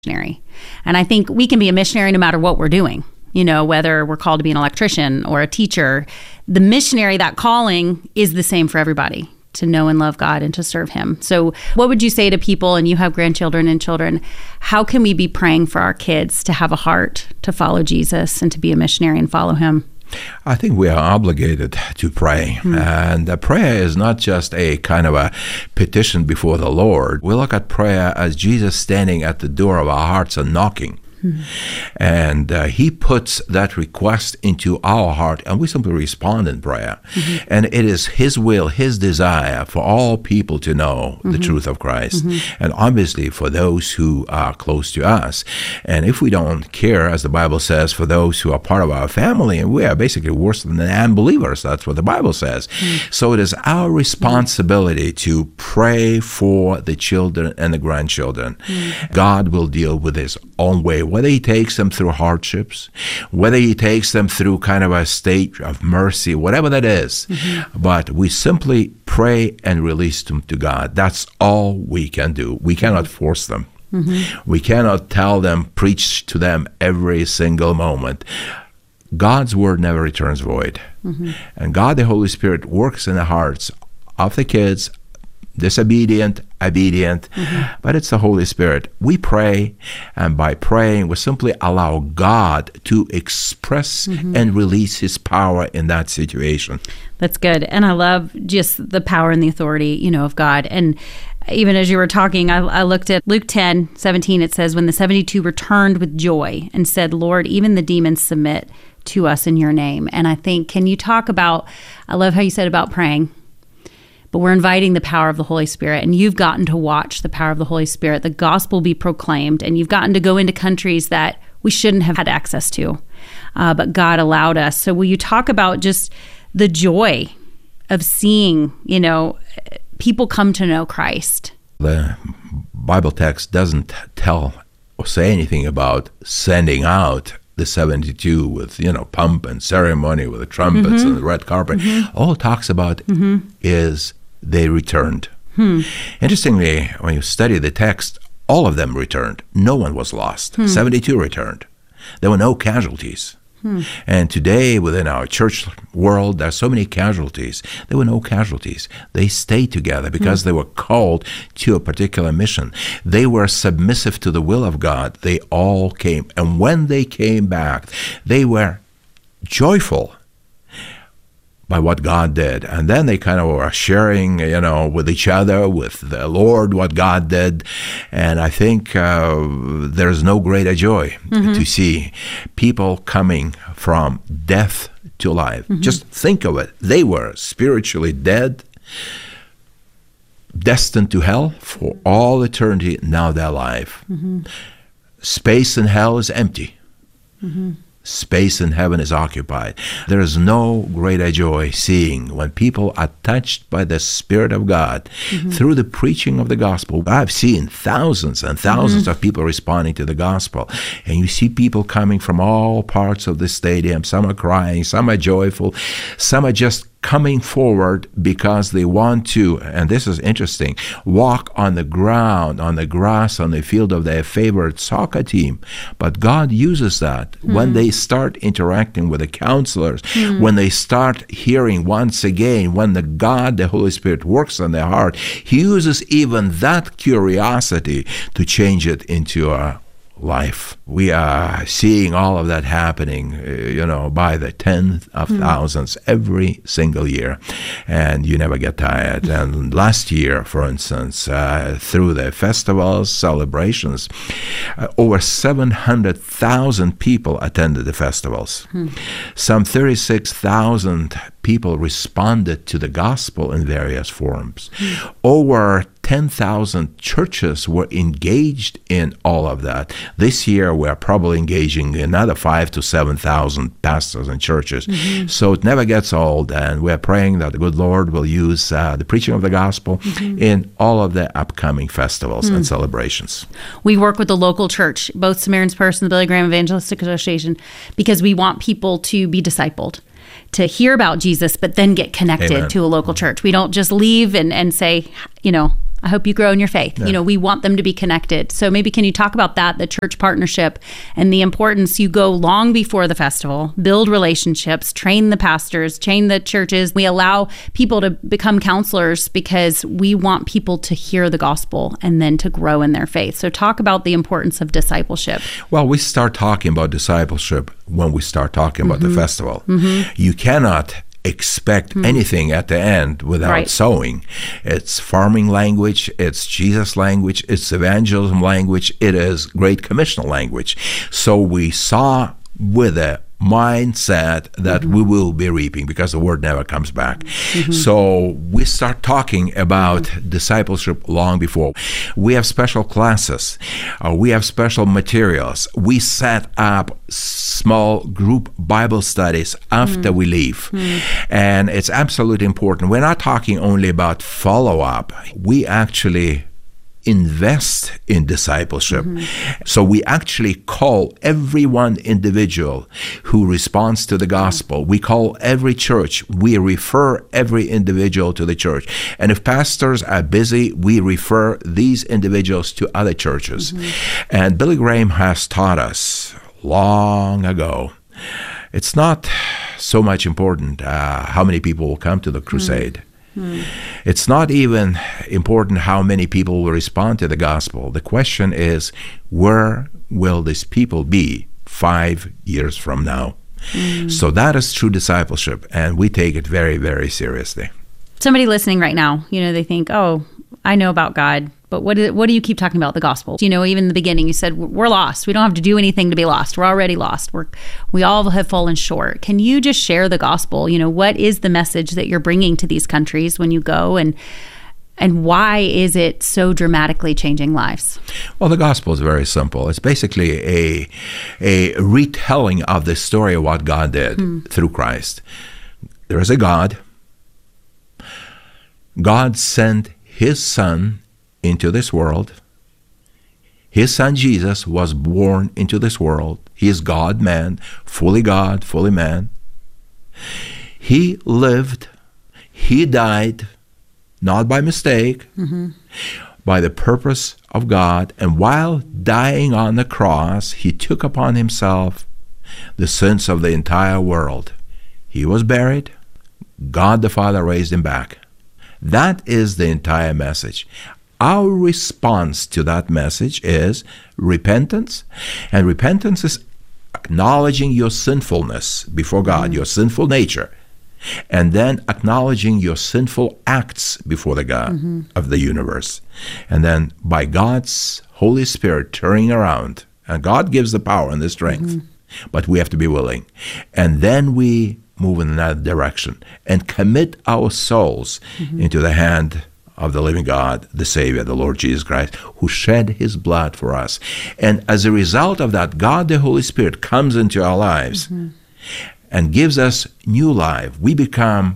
missionary. And I think we can be a missionary no matter what we're doing. Whether we're called to be an electrician or a teacher, the missionary, that calling is the same for everybody, to know and love God and to serve Him. So what would you say to people, and you have grandchildren and children, how can we be praying for our kids to have a heart to follow Jesus and to be a missionary and follow Him? I think we are obligated to pray. And prayer is not just a kind of a petition before the Lord. We look at prayer as Jesus standing at the door of our hearts and knocking. And He puts that request into our heart, and we simply respond in prayer. And it is His will, His desire for all people to know the truth of Christ, and obviously for those who are close to us. And if we don't care, as the Bible says, for those who are part of our family, and we are basically worse than the unbelievers, that's what the Bible says. So it is our responsibility to pray for the children and the grandchildren. God will deal with His own way, whether He takes them through hardships, whether He takes them through kind of a state of mercy, whatever that is. But we simply pray and release them to God. That's all we can do. We cannot force them. We cannot tell them, preach to them every single moment. God's word never returns void. And God, the Holy Spirit, works in the hearts of the kids, disobedient, obedient, but it's the Holy Spirit. We pray, and by praying, we simply allow God to express and release His power in that situation. That's good. And I love just the power and the authority, of God. And even as you were talking, I looked at Luke 10:17. It says, when the 72 returned with joy and said, Lord, even the demons submit to us in your name. And I think, can you talk about, I love how you said about praying, but we're inviting the power of the Holy Spirit, and you've gotten to watch the power of the Holy Spirit, the gospel be proclaimed, and you've gotten to go into countries that we shouldn't have had access to, but God allowed us. So will you talk about just the joy of seeing, people come to know Christ? The Bible text doesn't tell or say anything about sending out the 72 with, pomp and ceremony with the trumpets and the red carpet. All it talks about is they returned. Interestingly, when you study the text, all of them returned. No one was lost. 72 returned. There were no casualties. And today, within our church world, there are so many casualties. There were no casualties. They stayed together because they were called to a particular mission. They were submissive to the will of God. They all came. And when they came back, they were joyful by what God did. And then they kind of were sharing, with each other, with the Lord, what God did. And I think there's no greater joy to see people coming from death to life. Just think of it. They were spiritually dead, destined to hell for all eternity. Now they're alive. Space in hell is empty. Space in heaven is occupied. There is no greater joy seeing when people are touched by the Spirit of God through the preaching of the gospel. I've seen thousands and thousands of people responding to the gospel. And you see people coming from all parts of the stadium. Some are crying, some are joyful, some are just coming forward because they want to, and this is interesting, walk on the ground, on the grass, on the field of their favorite soccer team. But God uses that when they start interacting with the counselors, when they start hearing once again, when the Holy Spirit works on their heart, He uses even that curiosity to change it into a life. We are seeing all of that happening, by the tens of thousands every single year, and you never get tired. And last year, for instance, through the festivals, celebrations, over 700,000 people attended the festivals. Some 36,000 people responded to the gospel in various forms. Over 10,000 churches were engaged in all of that. This year, we're probably engaging another 5,000 to 7,000 pastors and churches. So it never gets old, and we're praying that the good Lord will use the preaching of the gospel in all of the upcoming festivals and celebrations. We work with the local church, both Samaritan's Purse and the Billy Graham Evangelistic Association, because we want people to be discipled, to hear about Jesus, but then get connected to a local church. We don't just leave and say, I hope you grow in your faith. Yeah. We want them to be connected. So maybe can you talk about that, the church partnership and the importance? You go long before the festival, build relationships, train the pastors, train the churches. We allow people to become counselors because we want people to hear the gospel and then to grow in their faith. So talk about the importance of discipleship. Well, we start talking about discipleship when we start talking about the festival. You cannot expect anything at the end without sowing. It's farming language, it's Jesus language, it's evangelism language, it is Great Commission language. So we saw with a mindset that we will be reaping, because the word never comes back. So we start talking about discipleship long before. We have special classes. We have special materials. We set up small group Bible studies after we leave. And it's absolutely important. We're not talking only about follow-up. We actually invest in discipleship. So we actually call every one individual who responds to the gospel. We call every church. We refer every individual to the church. And if pastors are busy, we refer these individuals to other churches. And Billy Graham has taught us long ago, it's not so much important how many people will come to the crusade. It's not even important how many people will respond to the gospel. The question is, where will these people be 5 years from now? So that is true discipleship, and we take it very, very seriously. Somebody listening right now, they think, oh, I know about God, but what do you keep talking about the gospel? Even in the beginning, you said we're lost. We don't have to do anything to be lost. We're already lost. We all have fallen short. Can you just share the gospel? What is the message that you're bringing to these countries when you go, and why is it so dramatically changing lives? Well, the gospel is very simple. It's basically a retelling of the story of what God did through Christ. There is a God. God sent His Son into this world. His Son Jesus was born into this world. He is God, fully man. He lived, He died, not by mistake, by the purpose of God. And while dying on the cross, He took upon Himself the sins of the entire world. He was buried. God the Father raised Him back. That is the entire message. Our response to that message is repentance. And repentance is acknowledging your sinfulness before God, your sinful nature, and then acknowledging your sinful acts before the God of the universe. And then by God's Holy Spirit turning around, and God gives the power and the strength, but we have to be willing. And then we move in that direction and commit our souls into the hand of the living God, the Savior, the Lord Jesus Christ, who shed His blood for us. And as a result of that, God the Holy Spirit comes into our lives and gives us new life. We become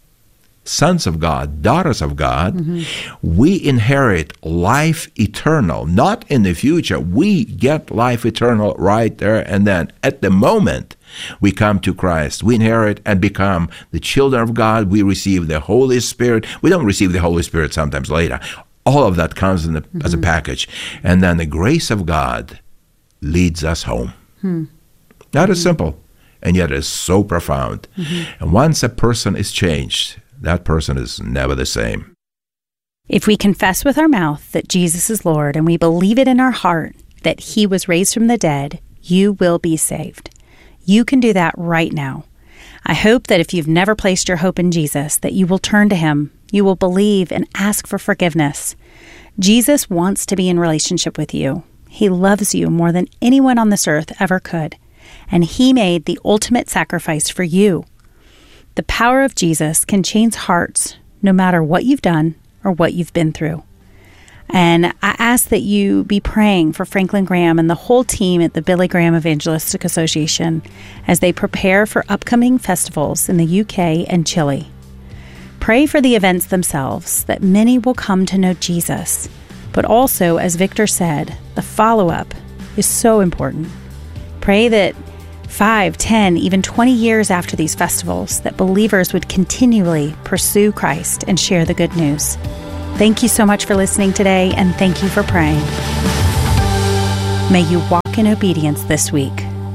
sons of God, daughters of God. We inherit life eternal, not in the future. We get life eternal right there and then. At the moment we come to Christ, we inherit and become the children of God. We receive the Holy Spirit. We don't receive the Holy Spirit sometimes later. All of that comes in as a package. And then the grace of God leads us home. That is simple, and yet it is so profound. And once a person is changed, that person is never the same. If we confess with our mouth that Jesus is Lord and we believe it in our heart that He was raised from the dead, you will be saved. You can do that right now. I hope that if you've never placed your hope in Jesus, that you will turn to Him, you will believe and ask for forgiveness. Jesus wants to be in relationship with you. He loves you more than anyone on this earth ever could, and He made the ultimate sacrifice for you. The power of Jesus can change hearts no matter what you've done or what you've been through. And I ask that you be praying for Franklin Graham and the whole team at the Billy Graham Evangelistic Association as they prepare for upcoming festivals in the UK and Chile. Pray for the events themselves, that many will come to know Jesus. But also, as Victor said, the follow-up is so important. Pray that 5, 10, even 20 years after these festivals, that believers would continually pursue Christ and share the good news. Thank you so much for listening today, and thank you for praying. May you walk in obedience this week.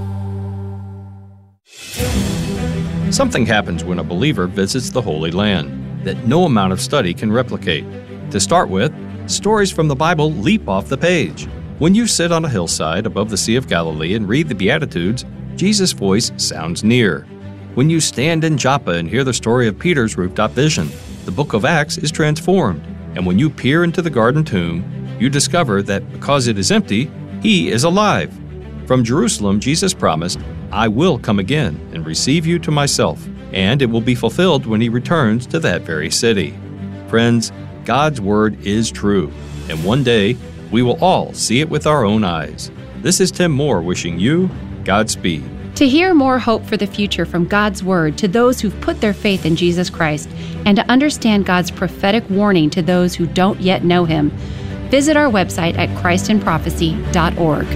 Something happens when a believer visits the Holy Land that no amount of study can replicate. To start with, stories from the Bible leap off the page. When you sit on a hillside above the Sea of Galilee and read the Beatitudes, Jesus' voice sounds near. When you stand in Joppa and hear the story of Peter's rooftop vision, the book of Acts is transformed. And when you peer into the garden tomb, you discover that because it is empty, he is alive. From Jerusalem, Jesus promised, "I will come again and receive you to myself," and it will be fulfilled when he returns to that very city. Friends, God's word is true, and one day we will all see it with our own eyes. This is Tim Moore wishing you Godspeed. To hear more hope for the future from God's Word to those who've put their faith in Jesus Christ, and to understand God's prophetic warning to those who don't yet know Him, visit our website at christinprophecy.org.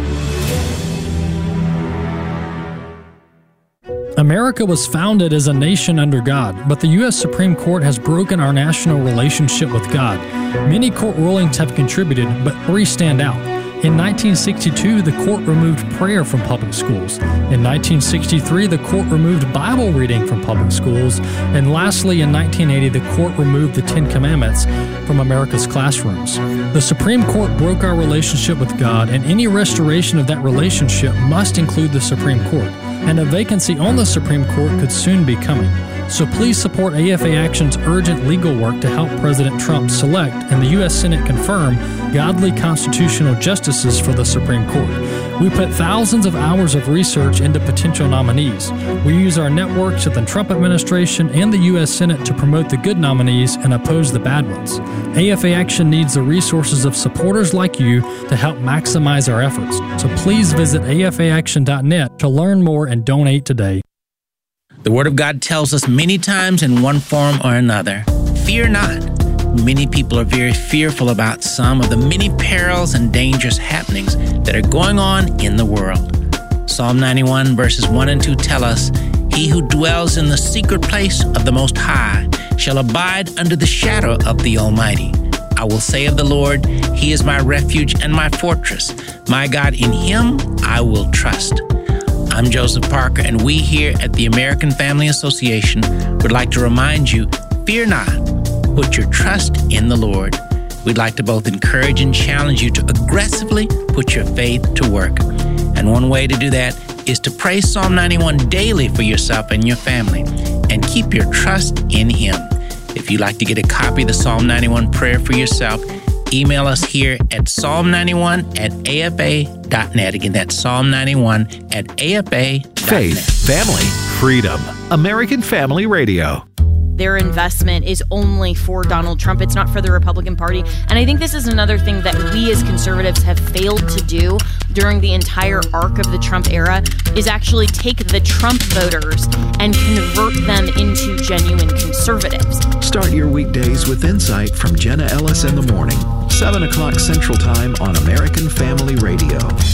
America was founded as a nation under God, but the U.S. Supreme Court has broken our national relationship with God. Many court rulings have contributed, but three stand out. In 1962, the court removed prayer from public schools. In 1963, the court removed Bible reading from public schools. And lastly, in 1980, the court removed the Ten Commandments from America's classrooms. The Supreme Court broke our relationship with God, and any restoration of that relationship must include the Supreme Court. And a vacancy on the Supreme Court could soon be coming. So please support AFA Action's urgent legal work to help President Trump select and the U.S. Senate confirm godly constitutional justices for the Supreme Court. We put thousands of hours of research into potential nominees. We use our networks at the Trump administration and the U.S. Senate to promote the good nominees and oppose the bad ones. AFA Action needs the resources of supporters like you to help maximize our efforts. So please visit afaaction.net to learn more and donate today. The Word of God tells us many times in one form or another, fear not. Many people are very fearful about some of the many perils and dangerous happenings that are going on in the world. Psalm 91 verses 1 and 2 tell us, "He who dwells in the secret place of the Most High shall abide under the shadow of the Almighty. I will say of the Lord, He is my refuge and my fortress. My God, in Him I will trust." I'm Joseph Parker, and we here at the American Family Association would like to remind you, fear not, put your trust in the Lord. We'd like to both encourage and challenge you to aggressively put your faith to work. And one way to do that is to pray Psalm 91 daily for yourself and your family, and keep your trust in Him. If you'd like to get a copy of the Psalm 91 prayer for yourself, email us here at psalm91@afa.net. Again, that's psalm91@afa.net. Faith, family, freedom. American Family Radio. Their investment is only for Donald Trump. It's not for the Republican Party. And I think this is another thing that we as conservatives have failed to do during the entire arc of the Trump era, is actually take the Trump voters and convert them into genuine conservatives. Start your weekdays with insight from Jenna Ellis in the morning, 7 o'clock Central Time on American Family Radio.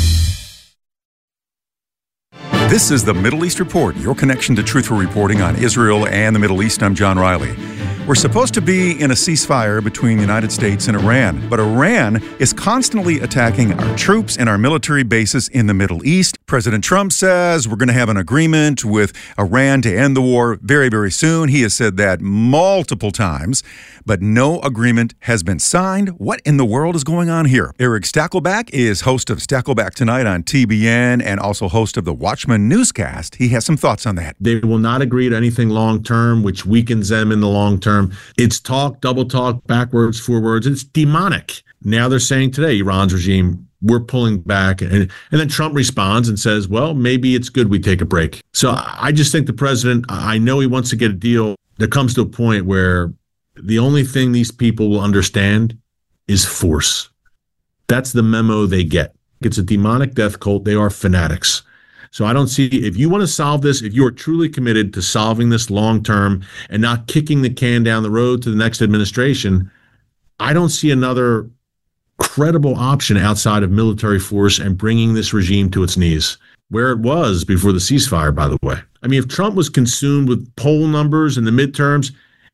This is the Middle East Report, your connection to truthful reporting on Israel and the Middle East. I'm John Riley. We're supposed to be in a ceasefire between the United States and Iran, but Iran is constantly attacking our troops and our military bases in the Middle East. President Trump says we're going to have an agreement with Iran to end the war very, very soon. He has said that multiple times, but no agreement has been signed. What in the world is going on here? Eric Stakelback is host of Stakelback Tonight on TBN and also host of the Watchman newscast. He has some thoughts on that. They will not agree to anything long-term, which weakens them in the long term. It's talk, double talk, backwards, forwards. It's demonic. Now they're saying today, Iran's regime, we're pulling back. And then Trump responds and says, well, maybe it's good we take a break. So I just think the president, I know he wants to get a deal. There comes to a point where the only thing these people will understand is force. That's the memo they get. It's a demonic death cult. They are fanatics. So I don't see, if you want to solve this, if you are truly committed to solving this long term and not kicking the can down the road to the next administration, I don't see another credible option outside of military force and bringing this regime to its knees, where it was before the ceasefire, by the way. I mean, if Trump was consumed with poll numbers in the midterms,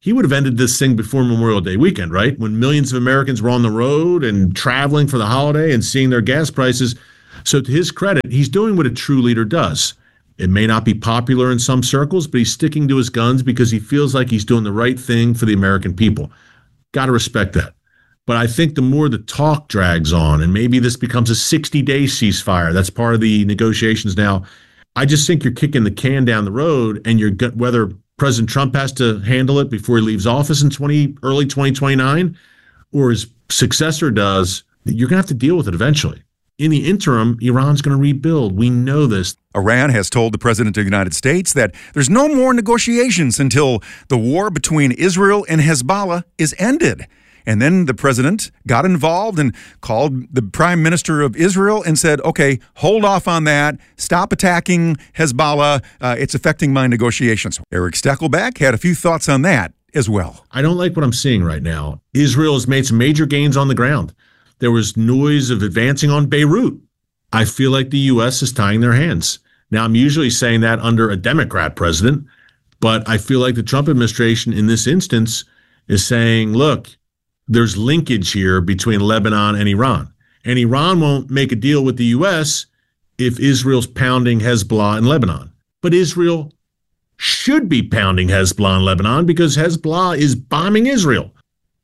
he would have ended this thing before Memorial Day weekend, right? When millions of Americans were on the road and traveling for the holiday and seeing their gas prices. So to his credit, he's doing what a true leader does. It may not be popular in some circles, but he's sticking to his guns because he feels like he's doing the right thing for the American people. Got to respect that. But I think the more the talk drags on, and maybe this becomes a 60-day ceasefire, that's part of the negotiations now, I just think you're kicking the can down the road, and whether President Trump has to handle it before he leaves office in early 2029, or his successor does, you're going to have to deal with it eventually. In the interim, Iran's going to rebuild. We know this. Iran has told the President of the United States that there's no more negotiations until the war between Israel and Hezbollah is ended. And then the president got involved and called the prime minister of Israel and said, okay, hold off on that. Stop attacking Hezbollah. It's affecting my negotiations. Eric Stakelbeck had a few thoughts on that as well. I don't like what I'm seeing right now. Israel has made some major gains on the ground. There was noise of advancing on Beirut. I feel like the U.S. is tying their hands. Now, I'm usually saying that under a Democrat president, but I feel like the Trump administration in this instance is saying, look, there's linkage here between Lebanon and Iran. And Iran won't make a deal with the U.S. if Israel's pounding Hezbollah in Lebanon. But Israel should be pounding Hezbollah in Lebanon because Hezbollah is bombing Israel.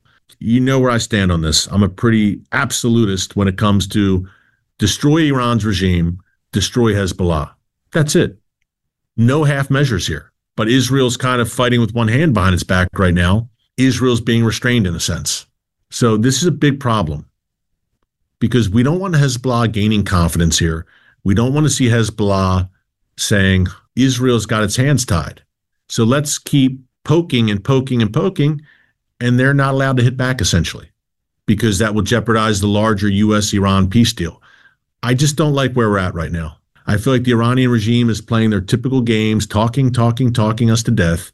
You know where I stand on this. I'm a pretty absolutist when it comes to destroy Iran's regime, destroy Hezbollah. That's it. No half measures here. But Israel's kind of fighting with one hand behind its back right now. Israel's being restrained in a sense. So this is a big problem because we don't want Hezbollah gaining confidence here. We don't want to see Hezbollah saying Israel's got its hands tied. So let's keep poking and poking and poking, and they're not allowed to hit back essentially because that will jeopardize the larger U.S.-Iran peace deal. I just don't like where we're at right now. I feel like the Iranian regime is playing their typical games, talking us to death,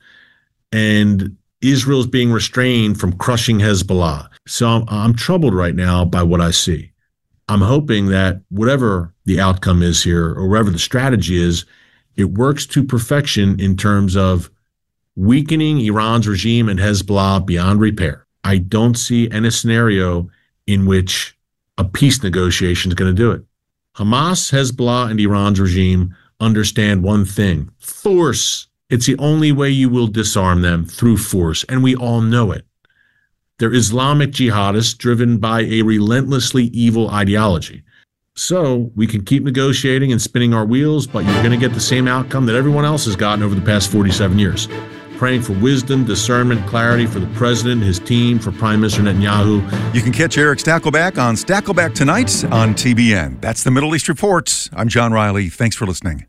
and Israel's being restrained from crushing Hezbollah. So I'm troubled right now by what I see. I'm hoping that whatever the outcome is here, or whatever the strategy is, it works to perfection in terms of weakening Iran's regime and Hezbollah beyond repair. I don't see any scenario in which a peace negotiation is going to do it. Hamas, Hezbollah, and Iran's regime understand one thing: force. It's the only way you will disarm them, through force, and we all know it. They're Islamic jihadists driven by a relentlessly evil ideology. So we can keep negotiating and spinning our wheels, but you're going to get the same outcome that everyone else has gotten over the past 47 years. Praying for wisdom, discernment, clarity for the president, his team, for Prime Minister Netanyahu. You can catch Eric Stakelbeck on Stakelbeck Tonight on TBN. That's the Middle East Report. I'm John Riley. Thanks for listening.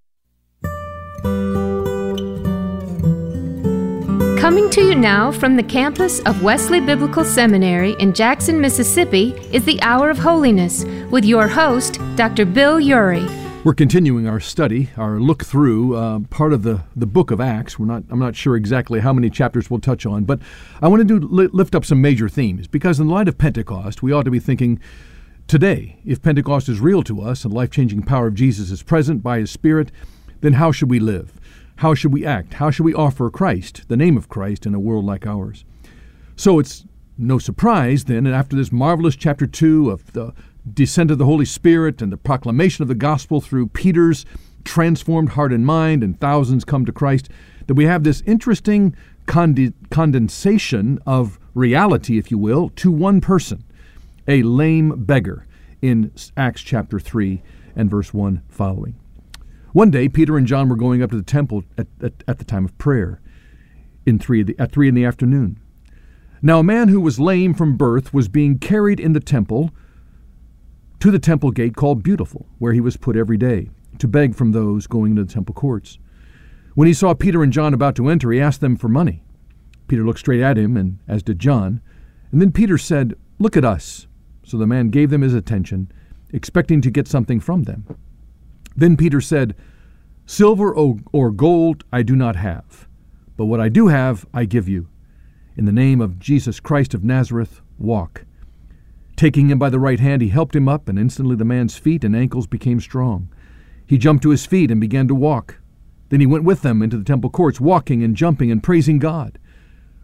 Coming to you now from the campus of Wesley Biblical Seminary in Jackson, Mississippi, is the Hour of Holiness with your host, Dr. Bill Urey. We're continuing our study, our look through part of the book of Acts. I'm not sure exactly how many chapters we'll touch on, but I want to lift up some major themes because in light of Pentecost, we ought to be thinking today, if Pentecost is real to us and the life-changing power of Jesus is present by His Spirit, then how should we live? How should we act? How should we offer Christ, the name of Christ, in a world like ours? So it's no surprise then, and after this marvelous chapter 2 of the descent of the Holy Spirit and the proclamation of the gospel through Peter's transformed heart and mind, and thousands come to Christ, that we have this interesting condensation of reality, if you will, to one person, a lame beggar, in Acts chapter 3 and verse 1 following. One day, Peter and John were going up to the temple at the time of prayer at 3 in the afternoon. Now a man who was lame from birth was being carried in the temple to the temple gate called Beautiful, where he was put every day, to beg from those going into the temple courts. When he saw Peter and John about to enter, he asked them for money. Peter looked straight at him, and as did John. And then Peter said, "Look at us." So the man gave them his attention, expecting to get something from them. Then Peter said, "Silver or gold I do not have, but what I do have I give you. In the name of Jesus Christ of Nazareth, walk." Taking him by the right hand, he helped him up, and instantly the man's feet and ankles became strong. He jumped to his feet and began to walk. Then he went with them into the temple courts, walking and jumping and praising God.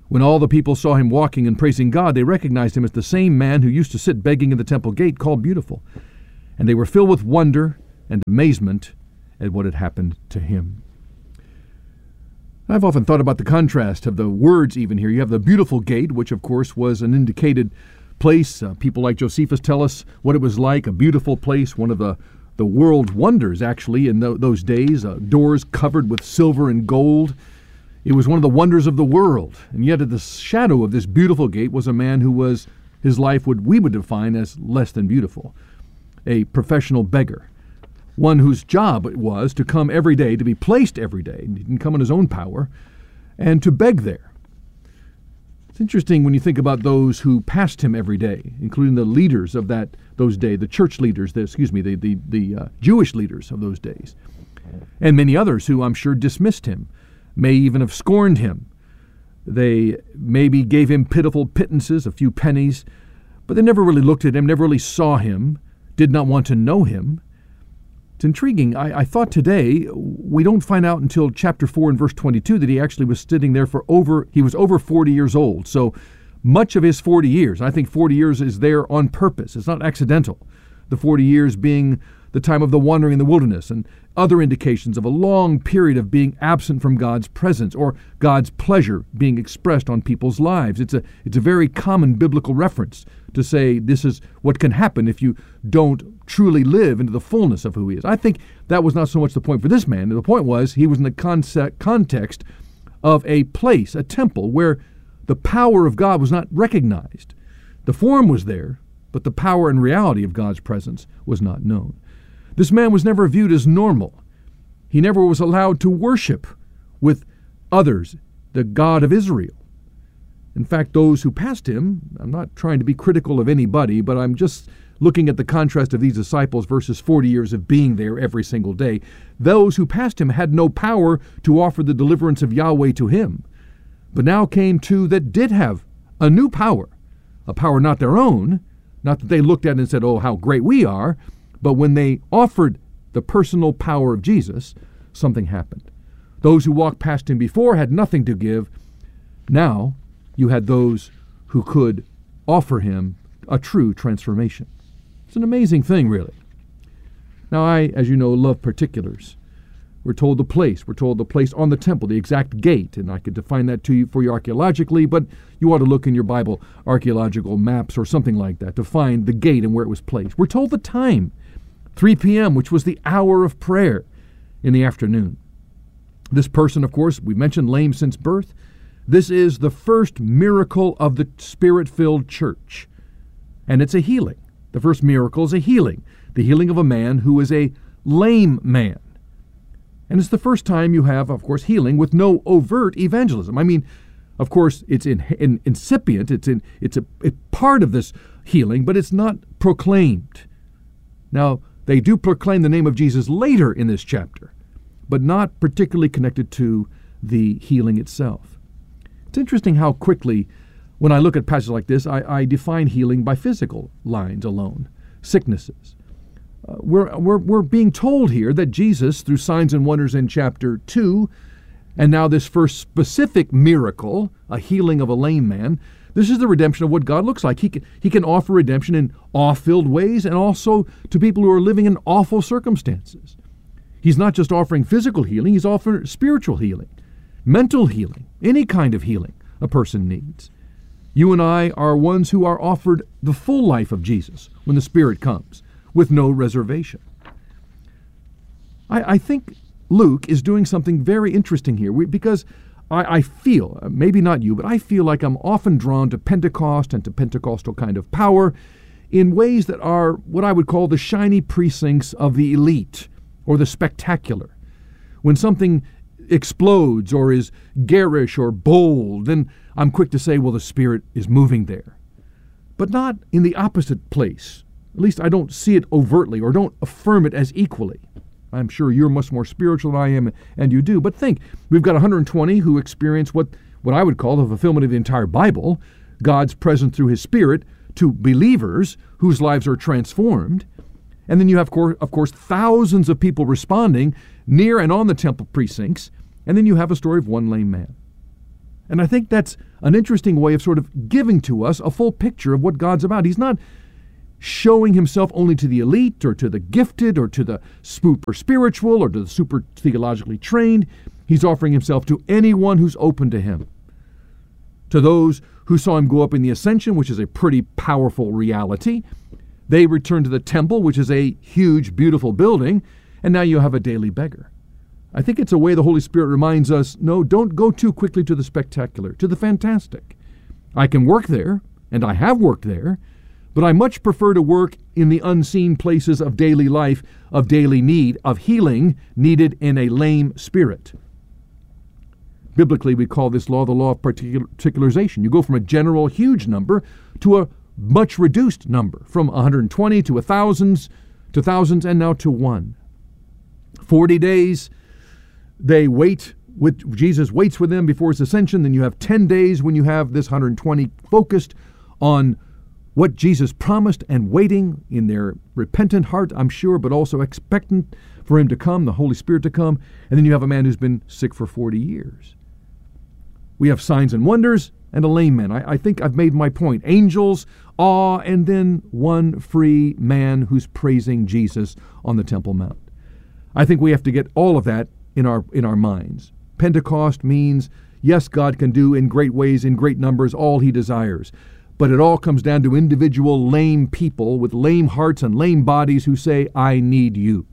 When all the people saw him walking and praising God, they recognized him as the same man who used to sit begging in the temple gate called Beautiful. And they were filled with wonder and amazement at what had happened to him. I've often thought about the contrast of the words even here. You have the Beautiful Gate, which of course was an indicated place. People like Josephus tell us what it was like, a beautiful place, one of the world's wonders actually in those days, doors covered with silver and gold. It was one of the wonders of the world. And yet at the shadow of this beautiful gate was a man who was, his life we would define as less than beautiful, a professional beggar. One whose job it was to come every day, to be placed every day, he didn't come in his own power, and to beg there. It's interesting when you think about those who passed him every day, including the leaders of those days, the church leaders, the Jewish leaders of those days, and many others who I'm sure dismissed him, may even have scorned him. They maybe gave him pitiful pittances, a few pennies, but they never really looked at him, never really saw him, did not want to know him. It's intriguing. I thought today, we don't find out until chapter 4 and verse 22 that he actually was sitting there he was over 40 years old. So much of his 40 years, I think 40 years is there on purpose. It's not accidental. The 40 years being the time of the wandering in the wilderness and other indications of a long period of being absent from God's presence or God's pleasure being expressed on people's lives. It's a very common biblical reference to say this is what can happen if you don't truly live into the fullness of who he is. I think that was not so much the point for this man. The point was he was in the context of a place, a temple, where the power of God was not recognized. The form was there, but the power and reality of God's presence was not known. This man was never viewed as normal. He never was allowed to worship with others, the God of Israel. In fact, those who passed him, I'm not trying to be critical of anybody, but I'm just looking at the contrast of these disciples versus 40 years of being there every single day. Those who passed him had no power to offer the deliverance of Yahweh to him. But now came two that did have a new power, a power not their own, not that they looked at it and said, oh, how great we are, but when they offered the personal power of Jesus, something happened. Those who walked past him before had nothing to give. Now you had those who could offer him a true transformation. It's an amazing thing, really. Now I, as you know, love particulars. We're told the place. We're told the place on the temple, the exact gate, and I could define that for you archaeologically, but you ought to look in your Bible archaeological maps or something like that to find the gate and where it was placed. We're told the time, 3 p.m., which was the hour of prayer in the afternoon. This person, of course, we mentioned lame since birth. This is the first miracle of the Spirit-filled church, and it's a healing. The first miracle is a healing, the healing of a man who is a lame man. And it's the first time you have, of course, healing with no overt evangelism. I mean, of course, it's incipient. It's a part of this healing, but it's not proclaimed. Now, they do proclaim the name of Jesus later in this chapter, but not particularly connected to the healing itself. It's interesting how quickly, when I look at passages like this, I define healing by physical lines alone, sicknesses. We're being told here that Jesus, through signs and wonders in chapter 2, and now this first specific miracle, a healing of a lame man, this is the redemption of what God looks like. He can offer redemption in awe-filled ways and also to people who are living in awful circumstances. He's not just offering physical healing, he's offering spiritual healing, mental healing, any kind of healing a person needs. You and I are ones who are offered the full life of Jesus when the Spirit comes, with no reservation. I think Luke is doing something very interesting here because I feel, maybe not you, but I feel like I'm often drawn to Pentecost and to Pentecostal kind of power in ways that are what I would call the shiny precincts of the elite or the spectacular. When something explodes or is garish or bold, then I'm quick to say, well, the Spirit is moving there. But not in the opposite place. At least I don't see it overtly or don't affirm it as equally. I'm sure you're much more spiritual than I am, and you do. But think, we've got 120 who experience what I would call the fulfillment of the entire Bible, God's presence through His Spirit to believers whose lives are transformed. And then you have, of course, thousands of people responding near and on the temple precincts. And then you have a story of one lame man. And I think that's an interesting way of sort of giving to us a full picture of what God's about. He's not showing himself only to the elite or to the gifted or to the super spiritual or to the super theologically trained. He's offering himself to anyone who's open to him. To those who saw him go up in the ascension, which is a pretty powerful reality, they returned to the temple, which is a huge, beautiful building, and now you have a daily beggar. I think it's a way the Holy Spirit reminds us, no, don't go too quickly to the spectacular, to the fantastic. I can work there, and I have worked there, but I much prefer to work in the unseen places of daily life, of daily need, of healing needed in a lame spirit. Biblically, we call this law the law of particularization. You go from a general huge number to a much reduced number, from 120 to thousands, and now to one. 40 days, Jesus waits with them before his ascension. Then you have 10 days when you have this 120 focused on what Jesus promised and waiting in their repentant heart, I'm sure, but also expectant for him to come, the Holy Spirit to come. And then you have a man who's been sick for 40 years. We have signs and wonders and a lame man. I think I've made my point. Angels, awe, and then one free man who's praising Jesus on the Temple Mount. I think we have to get all of that in our minds. Pentecost means, yes, God can do in great ways, in great numbers, all he desires. But it all comes down to individual lame people with lame hearts and lame bodies who say, I need you.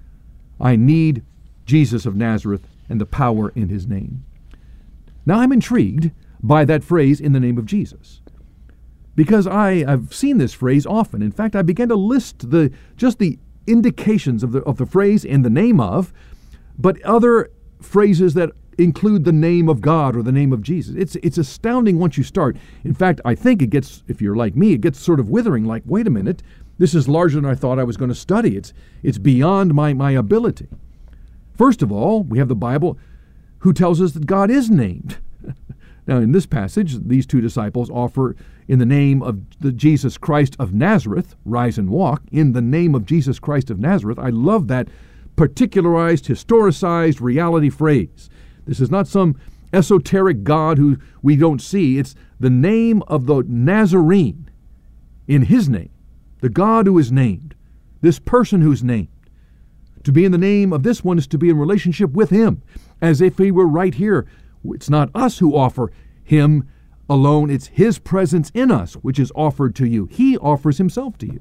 I need Jesus of Nazareth and the power in his name. Now I'm intrigued by that phrase, in the name of Jesus, because I've seen this phrase often. In fact, I began to list just the indications of the phrase in the name of, but other phrases that include the name of God or the name of Jesus. It's astounding once you start. In fact, I think it gets, if you're like me, it gets sort of withering, like, wait a minute, this is larger than I thought I was going to study. It's beyond my ability. First of all, we have the Bible who tells us that God is named. Now, in this passage, these two disciples offer, in the name of the Jesus Christ of Nazareth, rise and walk, in the name of Jesus Christ of Nazareth. I love that particularized, historicized reality phrase. This is not some esoteric God who we don't see. It's the name of the Nazarene, in his name, the God who is named, this person who's named. To be in the name of this one is to be in relationship with him, as if he were right here. It's not us who offer him alone. It's his presence in us, which is offered to you. He offers himself to you.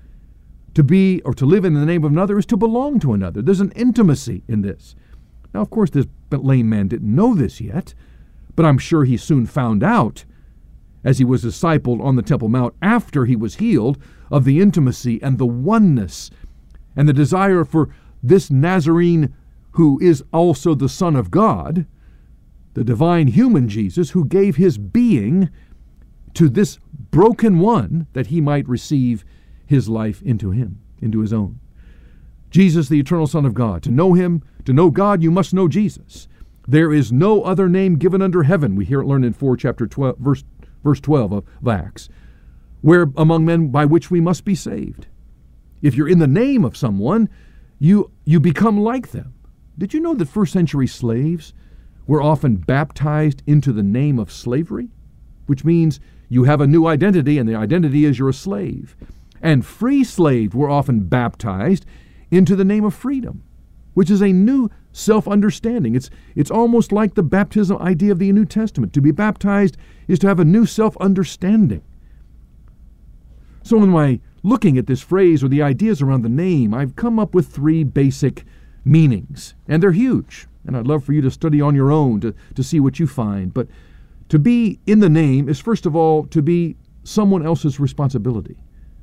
To be or to live in the name of another is to belong to another. There's an intimacy in this. Now, of course, this lame man didn't know this yet, but I'm sure he soon found out, as he was discipled on the Temple Mount after he was healed, of the intimacy and the oneness and the desire for this Nazarene, who is also the Son of God, the divine human Jesus, who gave his being to this broken one that he might receive his life into him, into his own. Jesus, the eternal Son of God. To know him, to know God, you must know Jesus. There is no other name given under heaven. We hear it learned in chapter 12, verse 12 of Acts, where among men by which we must be saved. If you're in the name of someone, you become like them. Did you know that first century slaves were often baptized into the name of slavery? Which means you have a new identity, and the identity is you're a slave. And free slaves were often baptized into the name of freedom, which is a new self-understanding. It's almost like the baptism idea of the New Testament. To be baptized is to have a new self-understanding. So in my looking at this phrase or the ideas around the name, I've come up with 3 basic meanings, and they're huge. And I'd love for you to study on your own to see what you find. But to be in the name is, first of all, to be someone else's responsibility.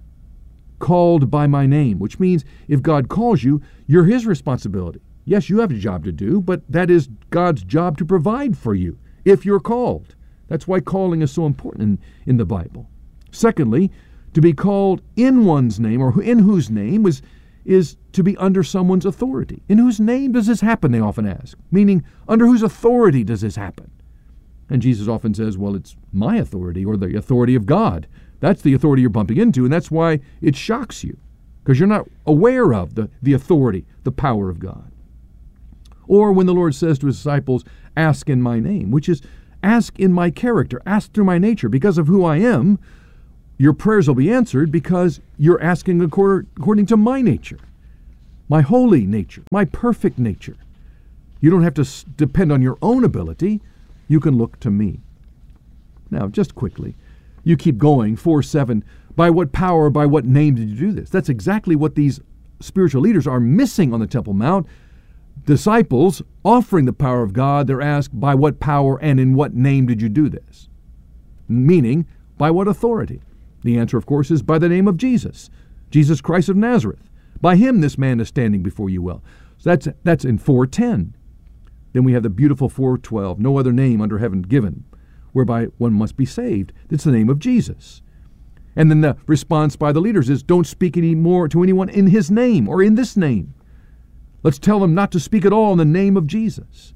Called by my name, which means if God calls you, you're his responsibility. Yes, you have a job to do, but that is God's job to provide for you if you're called. That's why calling is so important in the Bible. Secondly, to be called in one's name, or in whose name, is to be under someone's authority. In whose name does this happen, they often ask. Meaning, under whose authority does this happen? And Jesus often says, well, it's my authority, or the authority of God. That's the authority you're bumping into, and that's why it shocks you, because you're not aware of the authority, the power of God. Or when the Lord says to his disciples, ask in my name, which is Ask in my character, ask through my nature. Because of who I am, your prayers will be answered because you're asking according to my nature, my holy nature, my perfect nature. You don't have to depend on your own ability. You can look to me. Now, just quickly, you keep going, 4:7. By what power, by what name did you do this? That's exactly what these spiritual leaders are missing on the Temple Mount. Disciples offering the power of God, they're asked, by what power and in what name did you do this? Meaning, by what authority? The answer, of course, is by the name of Jesus, Jesus Christ of Nazareth. By him this man is standing before you well. So that's in 4:10. Then we have the beautiful 4:12. No other name under heaven given whereby one must be saved. It's the name of Jesus. And then the response by the leaders is, don't speak any more to anyone in his name or in this name. Let's tell them not to speak at all in the name of Jesus.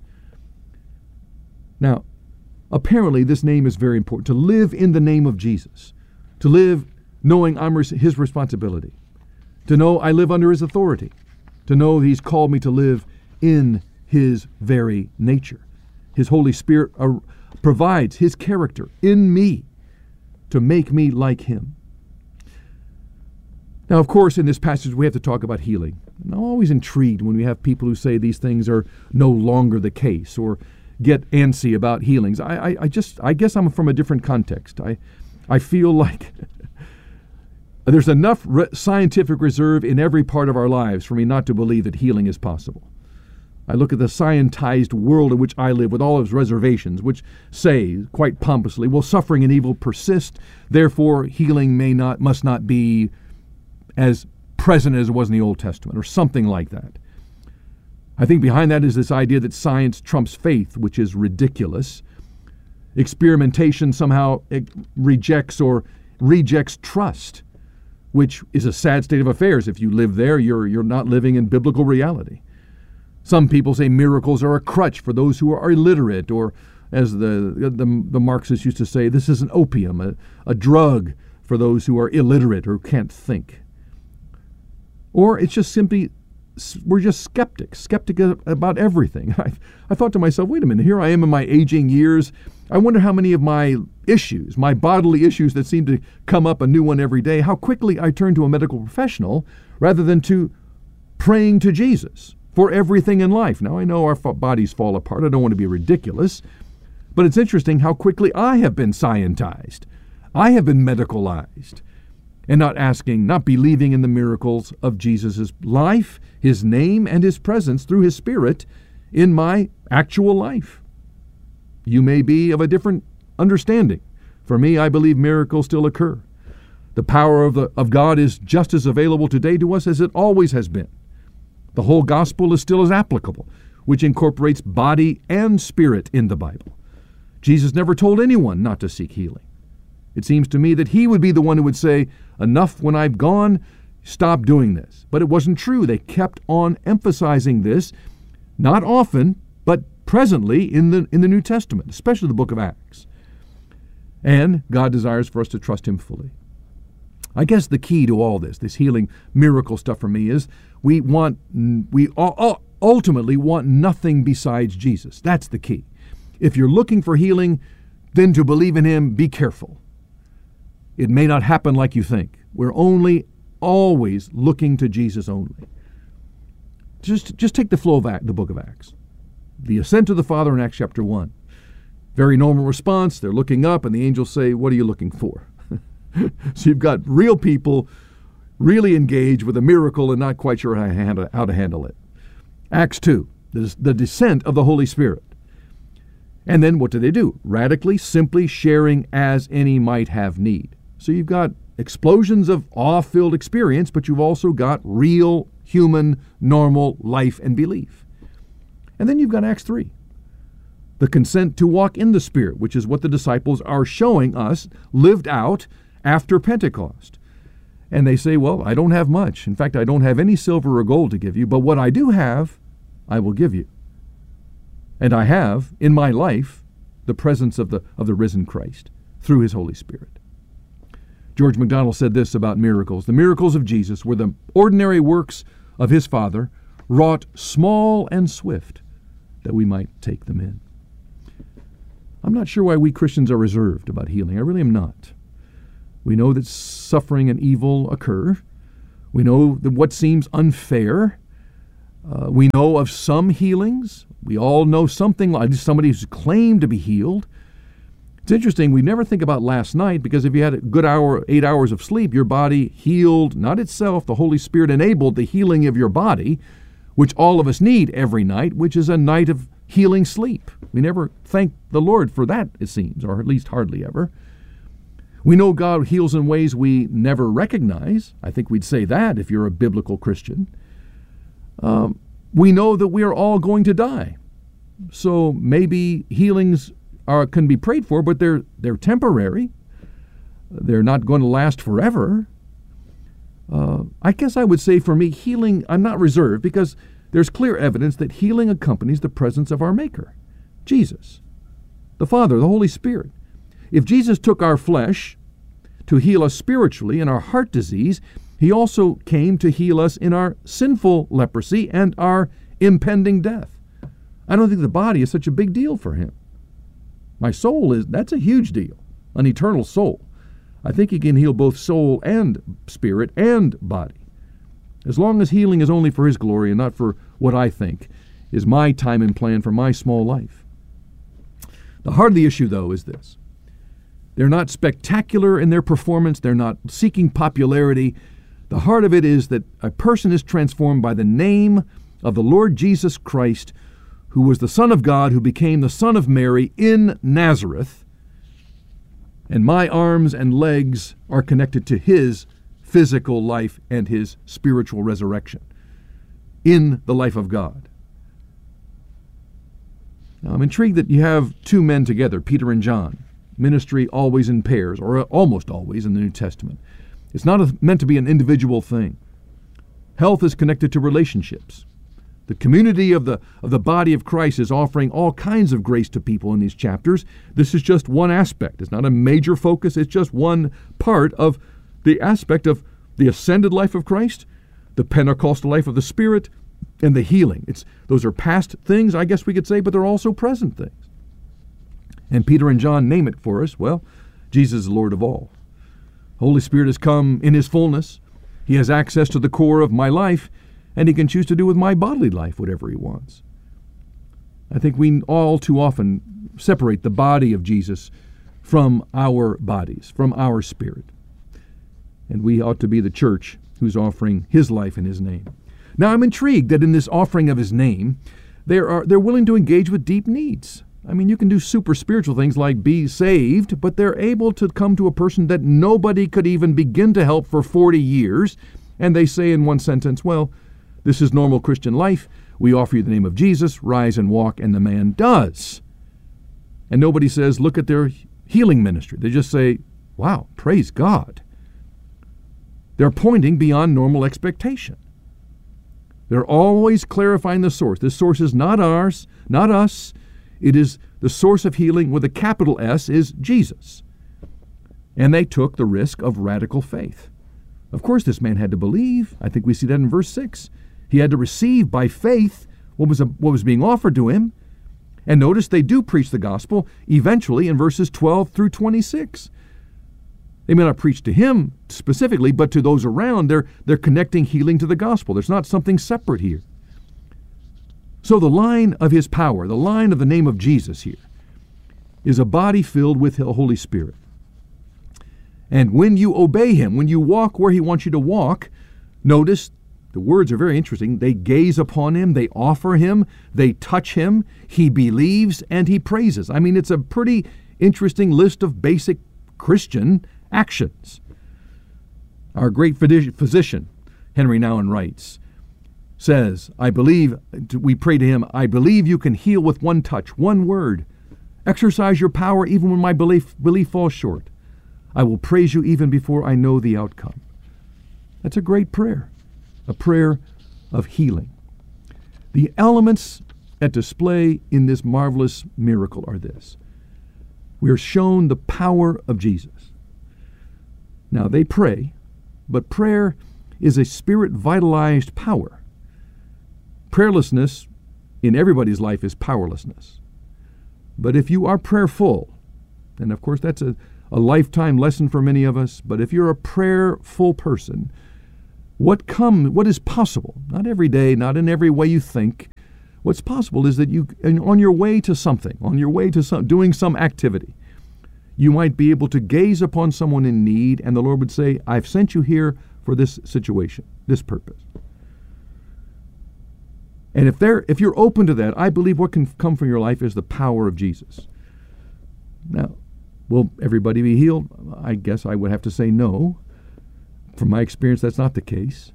Now, apparently this name is very important. To live in the name of Jesus. To live knowing I'm his responsibility. To know I live under his authority. To know he's called me to live in his very nature. His Holy Spirit provides his character in me to make me like him. Now, of course, in this passage we have to talk about healing. And I'm always intrigued when we have people who say these things are no longer the case or get antsy about healings. I guess I'm from a different context. I feel like there's enough scientific reserve in every part of our lives for me not to believe that healing is possible. I look at the scientized world in which I live with all of its reservations, which say, quite pompously, well, suffering and evil persist, therefore healing must not be as present as it was in the Old Testament, or something like that. I think behind that is this idea that science trumps faith, which is ridiculous. Experimentation somehow rejects trust, which is a sad state of affairs. If you live there, you're not living in biblical reality. Some people say miracles are a crutch for those who are illiterate, or as the Marxists used to say, this is an opium, a drug for those who are illiterate or can't think. Or it's just simply, we're just skeptic about everything. I thought to myself, wait a minute, here I am in my aging years. I wonder how many of my issues, my bodily issues that seem to come up a new one every day, how quickly I turn to a medical professional rather than to praying to Jesus for everything in life. Now, I know our bodies fall apart. I don't want to be ridiculous, but it's interesting how quickly I have been scientized. I have been medicalized and not believing in the miracles of Jesus' life, his name, and his presence through his Spirit in my actual life. You may be of a different understanding. For me, I believe miracles still occur. The power of God is just as available today to us as it always has been. The whole gospel is still as applicable, which incorporates body and spirit in the Bible. Jesus never told anyone not to seek healing. It seems to me that he would be the one who would say, enough when I've gone, stop doing this. But it wasn't true. They kept on emphasizing this, not often, but presently in the New Testament, especially the book of Acts. And God desires for us to trust him fully. I guess the key to all this healing miracle stuff for me is we ultimately want nothing besides Jesus. That's the key. If you're looking for healing, then to believe in him, be careful. It may not happen like you think. We're always looking to Jesus only. Just take the flow of the book of Acts. The ascent of the Father in Acts chapter 1. Very normal response. They're looking up and the angels say, what are you looking for? So you've got real people really engaged with a miracle and not quite sure how to handle it. Acts 2, the descent of the Holy Spirit. And then what do? Radically, simply sharing as any might have need. So you've got explosions of awe-filled experience, but you've also got real, human, normal life and belief. And then you've got Acts 3. The consent to walk in the Spirit, which is what the disciples are showing us lived out after Pentecost. And they say, well, I don't have much. In fact, I don't have any silver or gold to give you, but what I do have, I will give you. And I have, in my life, the presence of the risen Christ through his Holy Spirit. George MacDonald said this about miracles. The miracles of Jesus were the ordinary works of his Father, wrought small and swift, that we might take them in. I'm not sure why we Christians are reserved about healing. I really am not. We know that suffering and evil occur. We know that what seems unfair. We know of some healings. We all know something, like somebody who's claimed to be healed. It's interesting, we never think about last night, because if you had a good 8 hours of sleep, your body healed, not itself, the Holy Spirit enabled the healing of your body, which all of us need every night, which is a night of healing sleep. We never thank the Lord for that, it seems, or at least hardly ever. We know God heals in ways we never recognize. I think we'd say that if you're a biblical Christian. We know that we are all going to die. So maybe healings can be prayed for, but they're temporary. They're not going to last forever. I guess I would say for me, healing, I'm not reserved, because there's clear evidence that healing accompanies the presence of our Maker, Jesus, the Father, the Holy Spirit. If Jesus took our flesh to heal us spiritually in our heart disease, he also came to heal us in our sinful leprosy and our impending death. I don't think the body is such a big deal for him. My soul that's a huge deal, an eternal soul. I think he can heal both soul and spirit and body. As long as healing is only for his glory and not for what I think is my time and plan for my small life. The heart of the issue, though, is this. They're not spectacular in their performance. They're not seeking popularity. The heart of it is that a person is transformed by the name of the Lord Jesus Christ, who was the Son of God, who became the Son of Mary in Nazareth, and my arms and legs are connected to his physical life and his spiritual resurrection in the life of God. Now, I'm intrigued that you have two men together, Peter and John, ministry always in pairs, or almost always in the New Testament. It's not meant to be an individual thing. Health is connected to relationships. The community of the body of Christ is offering all kinds of grace to people in these chapters. This is just one aspect. It's not a major focus. It's just one part of the aspect of the ascended life of Christ, the Pentecostal life of the Spirit, and the healing. Those are past things, I guess we could say, but they're also present things. And Peter and John name it for us. Well, Jesus is Lord of all. Holy Spirit has come in his fullness. He has access to the core of my life, and he can choose to do with my bodily life whatever he wants. I think we all too often separate the body of Jesus from our bodies, from our spirit. And we ought to be the church who's offering his life in his name. Now, I'm intrigued that in this offering of his name, they're willing to engage with deep needs. I mean, you can do super spiritual things like be saved, but they're able to come to a person that nobody could even begin to help for 40 years, and they say in one sentence, well, this is normal Christian life. We offer you the name of Jesus, rise and walk, and the man does. And nobody says, look at their healing ministry. They just say, wow, praise God. They're pointing beyond normal expectation. They're always clarifying the source. This source is not ours, not us. It is the source of healing with a capital S is Jesus. And they took the risk of radical faith. Of course, this man had to believe. I think we see that in verse 6. He had to receive by faith what was being offered to him. And notice they do preach the gospel eventually in verses 12 through 26. They may not preach to him specifically, but to those around, they're connecting healing to the gospel. There's not something separate here. So the line of his power, the line of the name of Jesus here, is a body filled with the Holy Spirit. And when you obey him, when you walk where he wants you to walk, notice the words are very interesting. They gaze upon him, they offer him, they touch him, he believes, and he praises. I mean, it's a pretty interesting list of basic Christian actions. Our great physician, Henry Nouwen writes, says, I believe, we pray to him, I believe you can heal with one touch, one word. Exercise your power even when my belief falls short. I will praise you even before I know the outcome. That's a great prayer, a prayer of healing. The elements at display in this marvelous miracle are this. We are shown the power of Jesus. Now, they pray, but prayer is a spirit-vitalized power. Prayerlessness in everybody's life is powerlessness. But if you are prayerful, and of course that's a lifetime lesson for many of us, but if you're a prayerful person, what is possible, not every day, not in every way you think, what's possible is that you, on your way to something, doing some activity, you might be able to gaze upon someone in need, and the Lord would say, I've sent you here for this situation, this purpose. And if you're open to that, I believe what can come from your life is the power of Jesus. Now, will everybody be healed? I guess I would have to say no. From my experience, that's not the case.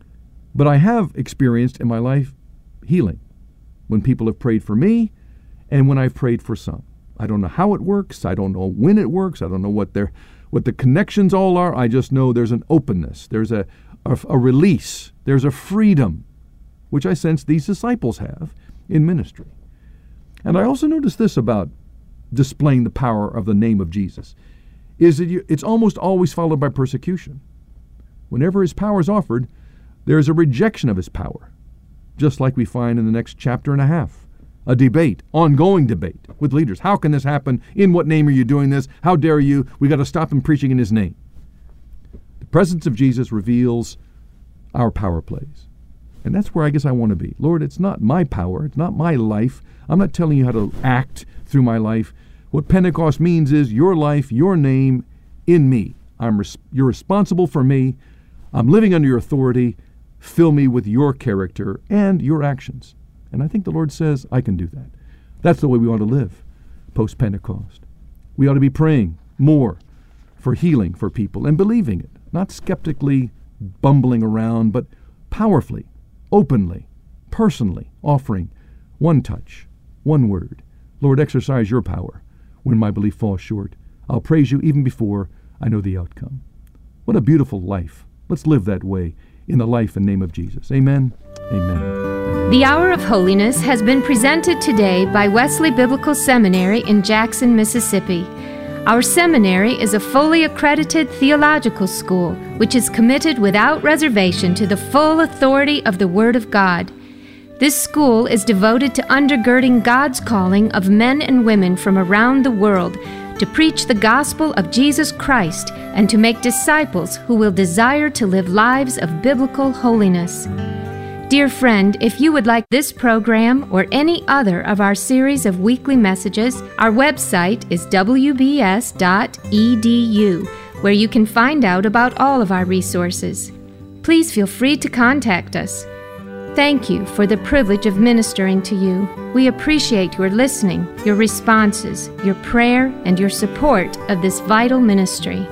But I have experienced in my life healing when people have prayed for me and when I've prayed for some. I don't know how it works. I don't know when it works. I don't know what the connections all are. I just know there's an openness. There's a release. There's a freedom, which I sense these disciples have in ministry. And I also notice this about displaying the power of the name of Jesus, is that it's almost always followed by persecution. Whenever his power is offered, there is a rejection of his power, just like we find in the next chapter and a half. A debate, ongoing debate with leaders. How can this happen? In what name are you doing this? How dare you? We got to stop him preaching in his name. The presence of Jesus reveals our power plays. And that's where I guess I want to be. Lord, it's not my power. It's not my life. I'm not telling you how to act through my life. What Pentecost means is your life, your name in me. You're responsible for me. I'm living under your authority. Fill me with your character and your actions. And I think the Lord says, I can do that. That's the way we ought to live post-Pentecost. We ought to be praying more for healing for people and believing it, not skeptically bumbling around, but powerfully, openly, personally offering one touch, one word. Lord, exercise your power when my belief falls short. I'll praise you even before I know the outcome. What a beautiful life. Let's live that way in the life and name of Jesus. Amen. Amen. The Hour of Holiness has been presented today by Wesley Biblical Seminary in Jackson, Mississippi. Our seminary is a fully accredited theological school which is committed without reservation to the full authority of the Word of God. This school is devoted to undergirding God's calling of men and women from around the world to preach the gospel of Jesus Christ and to make disciples who will desire to live lives of biblical holiness. Dear friend, if you would like this program or any other of our series of weekly messages, our website is wbs.edu, where you can find out about all of our resources. Please feel free to contact us. Thank you for the privilege of ministering to you. We appreciate your listening, your responses, your prayer, and your support of this vital ministry.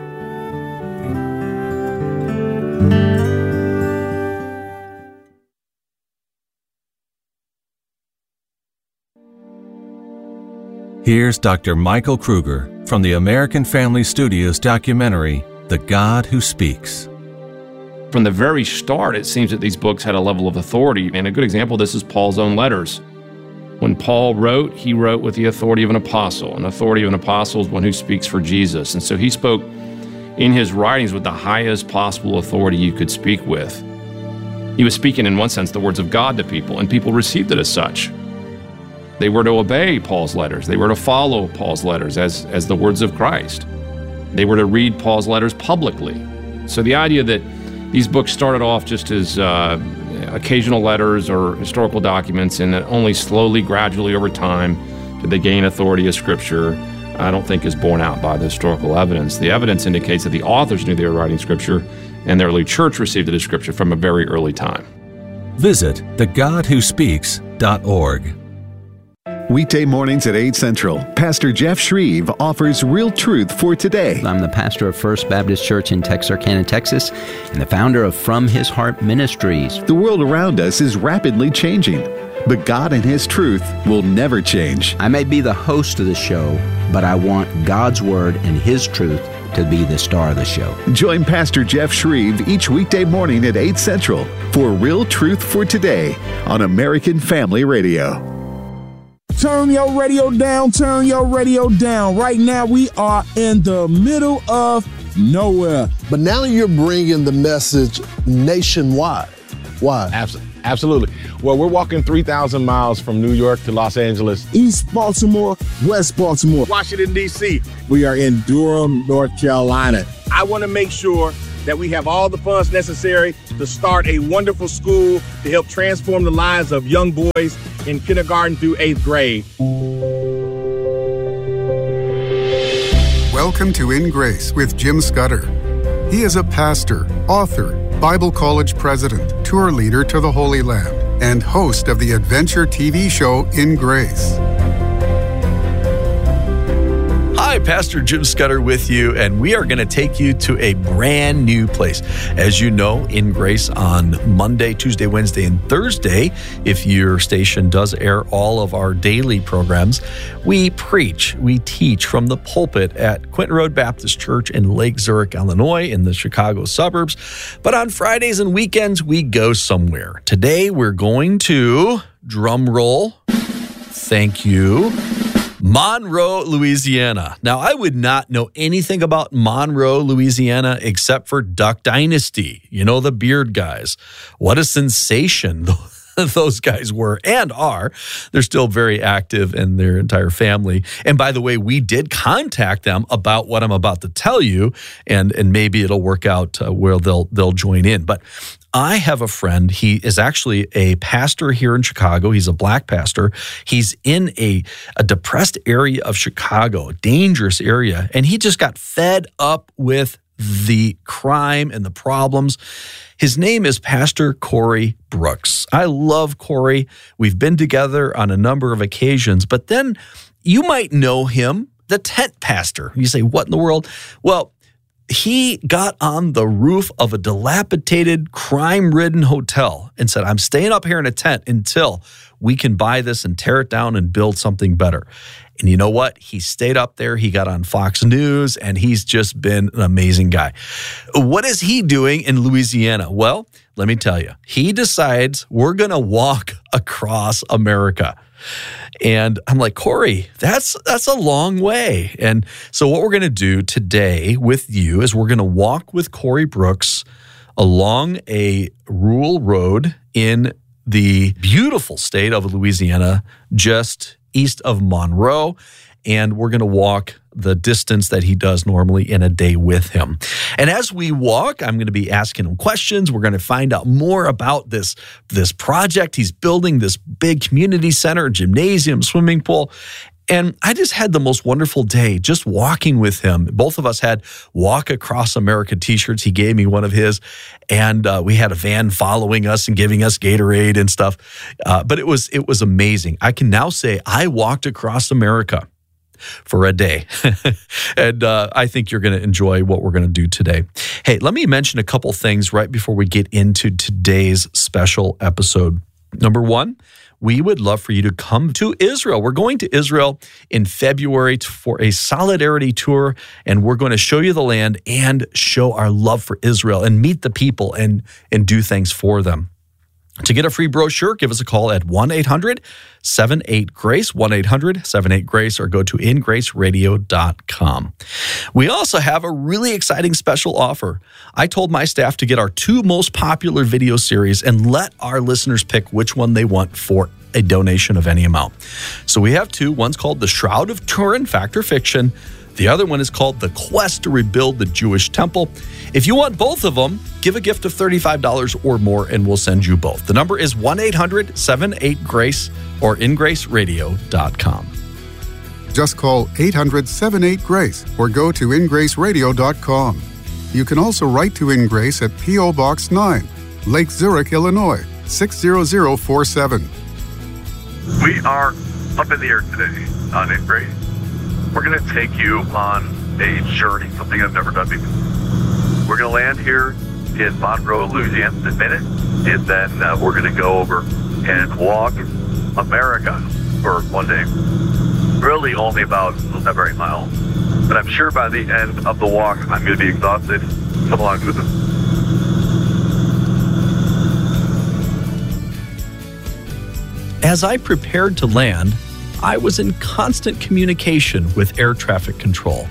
Here's Dr. Michael Kruger from the American Family Studios documentary, The God Who Speaks. From the very start, it seems that these books had a level of authority, and a good example of this is Paul's own letters. When Paul wrote, he wrote with the authority of an apostle. An authority of an apostle is one who speaks for Jesus, and so he spoke in his writings with the highest possible authority you could speak with. He was speaking, in one sense, the words of God to people, and people received it as such. They were to obey Paul's letters. They were to follow Paul's letters as the words of Christ. They were to read Paul's letters publicly. So the idea that these books started off just as occasional letters or historical documents, and that only slowly, gradually over time did they gain authority as Scripture, I don't think is borne out by the historical evidence. The evidence indicates that the authors knew they were writing Scripture, and the early church received it as Scripture from a very early time. Visit thegodwhospeaks.org. Weekday mornings at 8 Central, Pastor Jeff Shreve offers real truth for today. I'm the pastor of First Baptist Church in Texarkana, Texas, and the founder of From His Heart Ministries. The world around us is rapidly changing, but God and His truth will never change. I may be the host of the show, but I want God's Word and His truth to be the star of the show. Join Pastor Jeff Shreve each weekday morning at 8 Central for Real Truth for Today on American Family Radio. Turn your radio down, turn your radio down. Right now we are in the middle of nowhere. But now you're bringing the message nationwide. Why? Absolutely. Well, we're walking 3,000 miles from New York to Los Angeles. East Baltimore, West Baltimore, Washington, D.C. We are in Durham, North Carolina. I want to make sure that we have all the funds necessary to start a wonderful school to help transform the lives of young boys in kindergarten through 8th grade. Welcome to In Grace with Jim Scudder. He is a pastor, author, Bible college president, tour leader to the Holy Land, and host of the adventure TV show In Grace. Hi, Pastor Jim Scudder with you, and we are going to take you to a brand new place. As you know, In Grace on Monday, Tuesday, Wednesday, and Thursday, if your station does air all of our daily programs, we preach, we teach from the pulpit at Quinton Road Baptist Church in Lake Zurich, Illinois, in the Chicago suburbs. But on Fridays and weekends, we go somewhere. Today, we're going to, drum roll, thank you, Monroe, Louisiana. Now, I would not know anything about Monroe, Louisiana, except for Duck Dynasty. You know, the Beard guys. What a sensation those guys were and are. They're still very active in their entire family. And by the way, we did contact them about what I'm about to tell you, and maybe it'll work out where they'll join in. But I have a friend. He is actually a pastor here in Chicago. He's a black pastor. He's in a depressed area of Chicago, a dangerous area, and he just got fed up with the crime and the problems. His name is Pastor Corey Brooks. I love Corey. We've been together on a number of occasions, but then you might know him, the tent pastor. You say, what in the world? Well, he got on the roof of a dilapidated, crime-ridden hotel and said, I'm staying up here in a tent until we can buy this and tear it down and build something better. And you know what? He stayed up there. He got on Fox News, and he's just been an amazing guy. What is he doing in Louisiana? Well, let me tell you. He decides we're going to walk across America. And I'm like, Corey, that's a long way. And so what we're going to do today with you is we're going to walk with Corey Brooks along a rural road in the beautiful state of Louisiana, just east of Monroe. And we're going to walk the distance that he does normally in a day with him. And as we walk, I'm going to be asking him questions. We're going to find out more about this project. He's building this big community center, gymnasium, swimming pool. And I just had the most wonderful day just walking with him. Both of us had Walk Across America t-shirts. He gave me one of his. And we had a van following us and giving us Gatorade and stuff. But it was amazing. I can now say I walked across America for a day. And I think you're going to enjoy what we're going to do today. Hey, let me mention a couple things right before we get into today's special episode. Number one, we would love for you to come to Israel. We're going to Israel in February for a solidarity tour, and we're going to show you the land and show our love for Israel and meet the people and do things for them. To get a free brochure, give us a call at 1-800-78-GRACE, 1-800-78-GRACE, or go to ingraceradio.com. We also have a really exciting special offer. I told my staff to get our 2 most popular video series and let our listeners pick which one they want for a donation of any amount. So we have 2. One's called The Shroud of Turin, Fact or Fiction. The other one is called The Quest to Rebuild the Jewish Temple. If you want both of them, give a gift of $35 or more and we'll send you both. The number is 1-800-78-GRACE or ingraceradio.com. Just call 800-78-GRACE or go to ingraceradio.com. You can also write to In Grace at P.O. Box 9, Lake Zurich, Illinois, 60047. We are up in the air today on In Grace. We're going to take you on a journey, something I've never done before. We're going to land here in Monroe, Louisiana in a minute, and then we're going to go over and walk America for one day. Really only about not very miles, but I'm sure by the end of the walk, I'm going to be exhausted. Come along with us. As I prepared to land, I was in constant communication with air traffic control.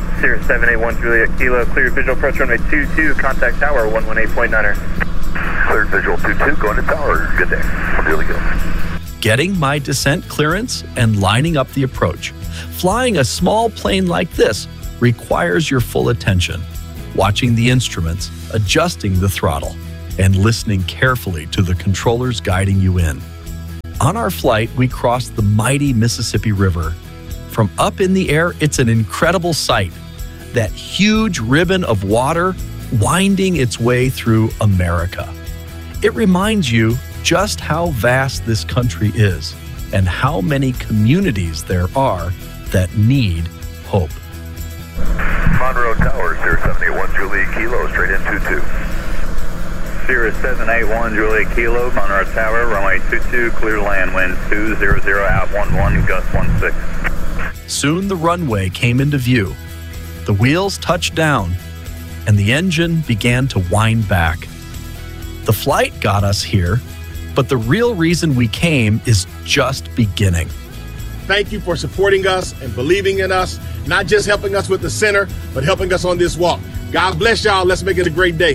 Sirius 781 Juliet Kilo, clear visual approach runway 22, contact tower 118.9er. Cleared visual 2-2, going to tower. Good day. Really good. Getting my descent clearance and lining up the approach. Flying a small plane like this requires your full attention, watching the instruments, adjusting the throttle, and listening carefully to the controllers guiding you in. On our flight, we crossed the mighty Mississippi River. From up in the air, it's an incredible sight. That huge ribbon of water winding its way through America. It reminds you just how vast this country is and how many communities there are that need hope. Monroe Tower, Sierra 781 Juliet Kilo, straight in 22. Sierra 781 Juliet Kilo, Monroe Tower, runway 22, clear land, wind 200 out 11, gust 16. Soon the runway came into view. The wheels touched down, and the engine began to wind back. The flight got us here, but the real reason we came is just beginning. Thank you for supporting us and believing in us, not just helping us with the center, but helping us on this walk. God bless y'all. Let's make it a great day.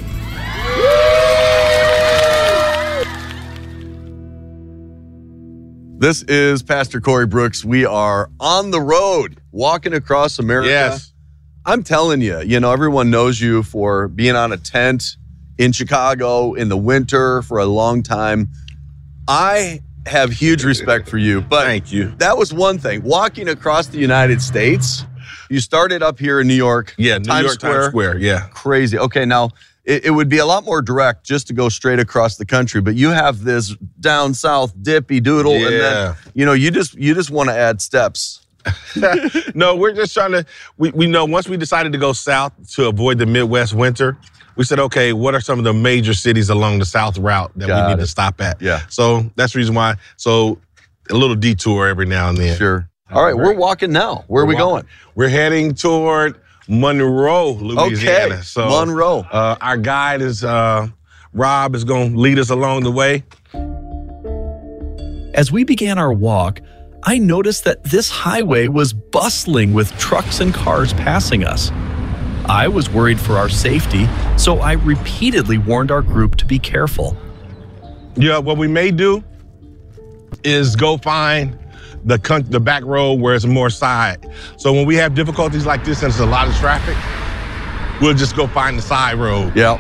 This is Pastor Corey Brooks. We are on the road, walking across America. Yes. I'm telling you, everyone knows you for being on a tent in Chicago in the winter for a long time. I have huge respect for you, but thank you. That was one thing. Walking across the United States, you started up here in New York. Yeah, Times Square, yeah. Crazy. Okay, now it would be a lot more direct just to go straight across the country, but you have this down south dippy doodle, and then you just want to add steps. No, we're just trying to, we know once we decided to go south to avoid the Midwest winter, we said, okay, what are some of the major cities along the south route that we need to stop at? Yeah. So that's the reason why. So a little detour every now and then. Sure. All right, we're walking now. Where are we going? We're heading toward Monroe, Louisiana. Okay, so Monroe. Our guide is, Rob is going to lead us along the way. As we began our walk, I noticed that this highway was bustling with trucks and cars passing us. I was worried for our safety, so I repeatedly warned our group to be careful. Yeah, what we may do is go find the back road where it's more side. So when we have difficulties like this and there's a lot of traffic, we'll just go find the side road. Yeah.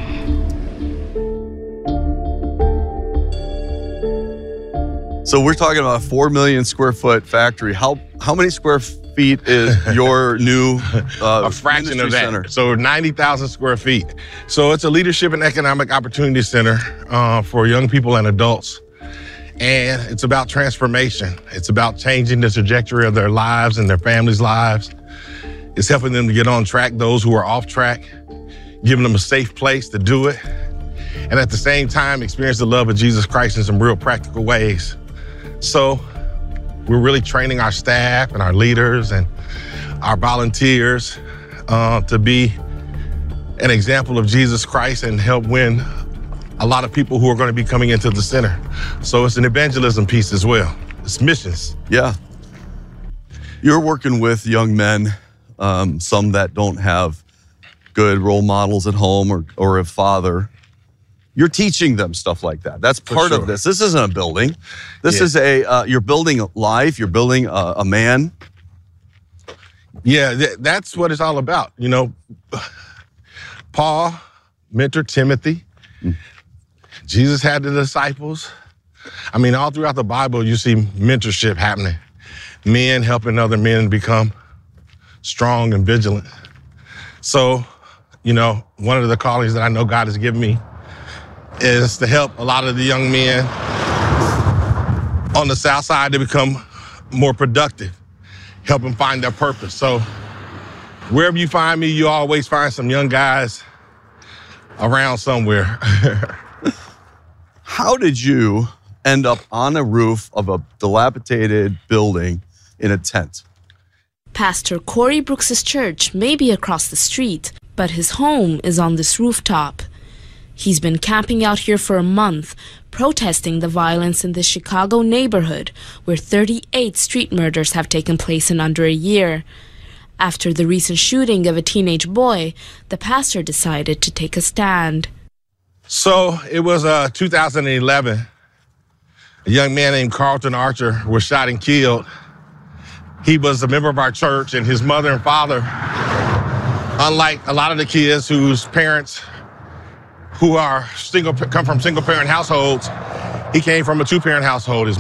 So we're talking about a 4 million square foot factory. How many square feet is your new a fraction of that center? So 90,000 square feet. So it's a leadership and economic opportunity center for young people and adults. And it's about transformation. It's about changing the trajectory of their lives and their families' lives. It's helping them to get on track, those who are off track, giving them a safe place to do it. And at the same time, experience the love of Jesus Christ in some real practical ways. So we're really training our staff and our leaders and our volunteers to be an example of Jesus Christ and help win a lot of people who are going to be coming into the center. So it's an evangelism piece as well. It's missions. Yeah. You're working with young men, some that don't have good role models at home or a father. You're teaching them stuff like that. That's part of this. This isn't a building. This is you're building a life. You're building a man. Yeah, that's what it's all about. Paul mentored Timothy. Jesus had the disciples. I mean, all throughout the Bible, you see mentorship happening. Men helping other men become strong and vigilant. So, one of the callings that I know God has given me is to help a lot of the young men on the South Side to become more productive, help them find their purpose. So wherever you find me, you always find some young guys around somewhere. How did you end up on a roof of a dilapidated building in a tent? Pastor Corey Brooks' church may be across the street, but his home is on this rooftop. He's been camping out here for a month, protesting the violence in the Chicago neighborhood, where 38 street murders have taken place in under a year. After the recent shooting of a teenage boy, the pastor decided to take a stand. So it was 2011. A young man named Carlton Archer was shot and killed. He was a member of our church, and his mother and father, unlike a lot of the kids whose parents who are come from single parent households, he came from a 2-parent household. His